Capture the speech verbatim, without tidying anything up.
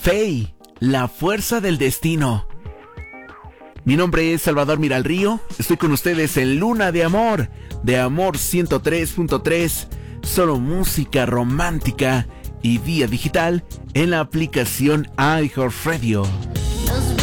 Faye, la fuerza del destino. Mi nombre es Salvador Miralrío, estoy con ustedes en Luna de Amor, de Amor ciento tres punto tres, solo música romántica y vía digital en la aplicación iHeartRadio.